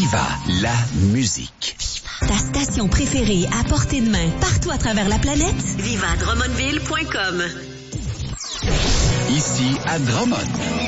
Viva, la musique. Ta station préférée à portée de main, partout à travers la planète? Viva Drummondville.com. Ici à Drummond.